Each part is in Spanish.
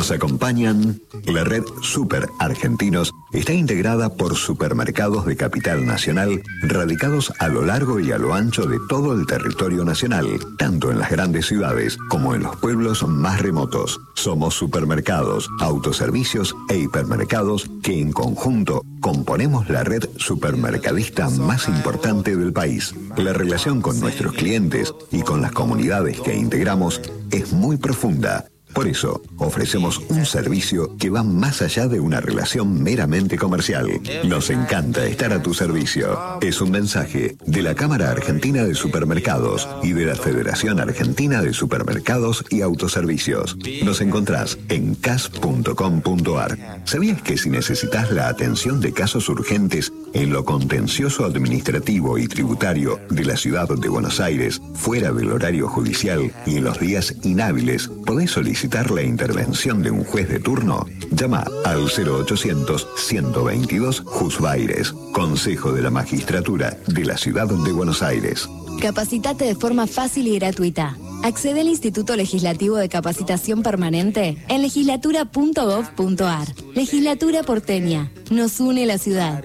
Nos acompañan. La red Super Argentinos está integrada por supermercados de capital nacional radicados a lo largo y a lo ancho de todo el territorio nacional, tanto en las grandes ciudades como en los pueblos más remotos. Somos supermercados, autoservicios e hipermercados que en conjunto componemos la red supermercadista más importante del país. La relación con nuestros clientes y con las comunidades que integramos es muy profunda. Por eso, ofrecemos un servicio que va más allá de una relación meramente comercial. Nos encanta estar a tu servicio. Es un mensaje de la Cámara Argentina de Supermercados y de la Federación Argentina de Supermercados y Autoservicios. Nos encontrás en cas.com.ar. ¿Sabías que si necesitas la atención de casos urgentes en lo contencioso administrativo y tributario de la ciudad de Buenos Aires, fuera del horario judicial y en los días inhábiles, podés solicitar la intervención de un juez de turno? Llama al 0800-122 Juzbaires, Consejo de la Magistratura de la Ciudad de Buenos Aires. Capacitate de forma fácil y gratuita. Accede al Instituto Legislativo de Capacitación Permanente en legislatura.gov.ar. Legislatura porteña. Nos une la ciudad.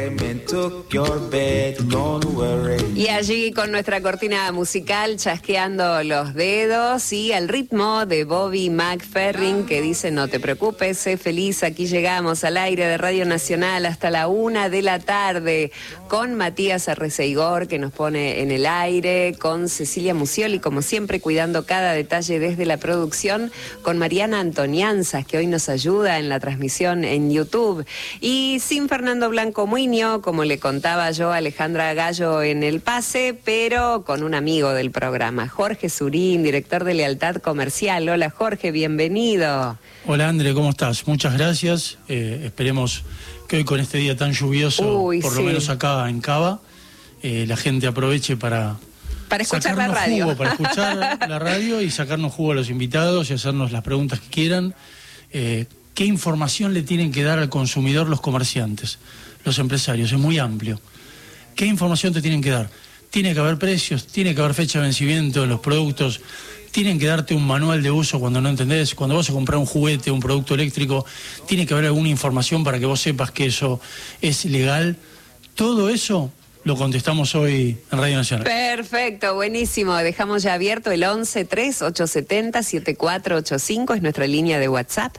Y allí con nuestra cortina musical chasqueando los dedos y al ritmo de Bobby McFerrin que dice: no te preocupes, sé feliz, aquí llegamos al aire de Radio Nacional hasta la 1 de la tarde con Matías Arreceigor que nos pone en el aire, con Cecilia Musioli como siempre cuidando cada detalle desde la producción, con Mariana Antonianzas que hoy nos ayuda en la transmisión en YouTube y sin Fernando Blanco Muiño, como le contaba yo a Alejandra Gallo en el pase, pero con un amigo del programa, Jorge Surín, director de Lealtad Comercial. Hola Jorge, bienvenido. Hola André, ¿cómo estás? Muchas gracias. Esperemos que hoy con este día tan lluvioso, por lo menos acá en Cava, la gente aproveche para escuchar la radio. Jugo, para escuchar la radio y sacarnos jugo a los invitados y hacernos las preguntas que quieran. ¿Qué información le tienen que dar al consumidor los comerciantes, los empresarios? Es muy amplio. ¿Qué información te tienen que dar? Tiene que haber precios, tiene que haber fecha de vencimiento en los productos, tienen que darte un manual de uso cuando no entendés. Cuando vas a comprar un juguete, un producto eléctrico, tiene que haber alguna información para que vos sepas que eso es legal. Todo eso lo contestamos hoy en Radio Nacional. Perfecto, buenísimo. Dejamos ya abierto el 11-3-870-7485, es nuestra línea de WhatsApp.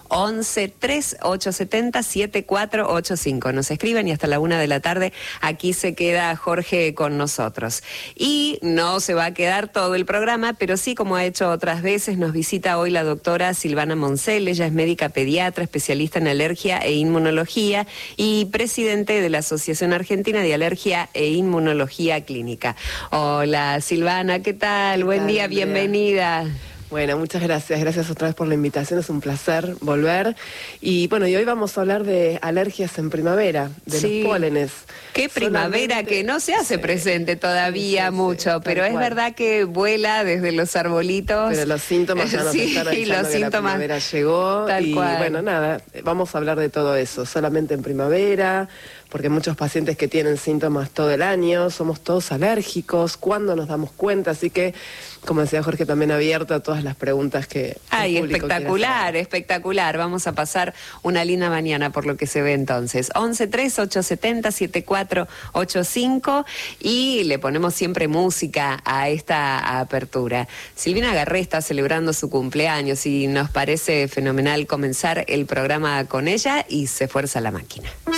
11-3-870-7485. Nos escriben y hasta la 1 de la tarde aquí se queda Jorge con nosotros. Y no se va a quedar todo el programa, pero sí, como ha hecho otras veces, nos visita hoy la doctora Silvana Moncel. Ella es médica pediatra, especialista en alergia e inmunología y presidente de la Asociación Argentina de Alergia e Inmunología Clínica. Hola Silvana, ¿qué tal? Buen día, Andrea. Bienvenida. Bueno, muchas gracias. Gracias otra vez por la invitación. Es un placer volver. Y bueno, y hoy vamos a hablar de alergias en primavera, de los pólenes. Qué primavera que no se hace presente todavía mucho, pero es verdad que vuela desde los arbolitos. Pero los síntomas ya nos están avisando que la primavera llegó. Tal cual. Bueno, nada, vamos a hablar de todo eso, solamente en primavera, porque muchos pacientes que tienen síntomas todo el año, somos todos alérgicos, ¿cuándo nos damos cuenta? Así que, como decía Jorge, también abierto a todas las preguntas que... Ay, espectacular, espectacular. Vamos a pasar una linda mañana por lo que se ve entonces. 11-3-870-7485 y le ponemos siempre música a esta apertura. Silvina Garré está celebrando su cumpleaños y nos parece fenomenal comenzar el programa con ella y se fuerza la máquina.